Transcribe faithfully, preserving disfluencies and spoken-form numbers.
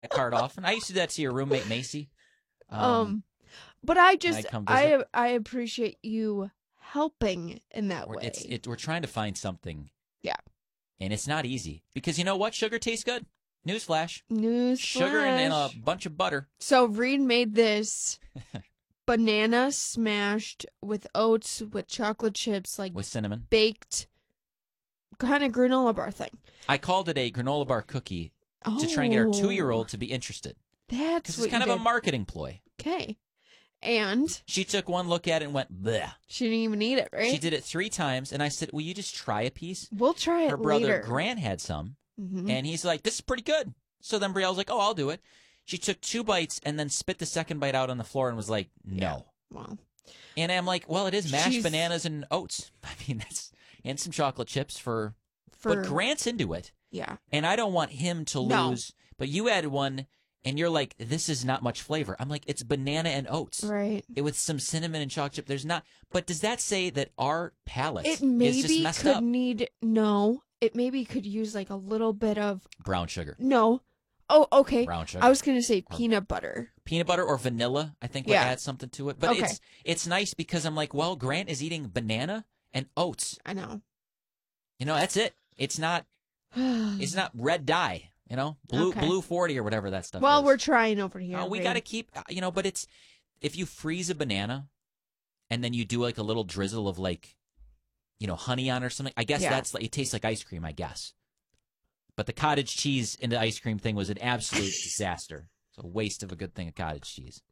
a card often. I used to do that to your roommate Macy. Um, um but I just I I appreciate you helping in that we're, way. It's it. We're trying to find something. Yeah. And it's not easy because you know what? Sugar tastes good. Newsflash. Newsflash. Sugar and, and a bunch of butter. So Reed made this banana smashed with oats with chocolate chips, like with cinnamon, baked, kind of granola bar thing. I called it a granola bar cookie oh. to try and get our two-year-old to be interested. That's because what it's kind you of did. a marketing ploy. Okay. And she took one look at it and went, bleh. She didn't even eat it, right? She did it three times, and I said, will you just try a piece? We'll try it Her brother later. Grant had some, mm-hmm. and he's like, this is pretty good. So then Brielle's like, oh, I'll do it. She took two bites and then spit the second bite out on the floor and was like, no. Yeah. Wow. And I'm like, well, it is mashed She's... bananas and oats. I mean, that's and some chocolate chips for, for... But Grant's into it. Yeah. And I don't want him to no. lose. But you added one, and you're like, this is not much flavor. I'm like, it's banana and oats. Right. It with some cinnamon and chocolate chip. There's not. But does that say that our palate it is just messed could up? Need no. It maybe could use like a little bit of brown sugar. No. Oh, okay. Brown sugar. I was gonna say or peanut butter. Peanut butter or vanilla, I think would yeah. add something to it. But okay. it's it's nice because I'm like, well, Grant is eating banana and oats. I know. You know, that's it. It's not. It's not red dye. You know, blue okay. blue forty or whatever that stuff. Well, is. we're trying over here. Uh, we got to keep. You know, but it's if you freeze a banana, and then you do like a little drizzle of like, you know, honey on or something. I guess yeah. that's like it tastes like ice cream. I guess. But the cottage cheese in the ice cream thing was an absolute disaster. It's a waste of a good thing of cottage cheese.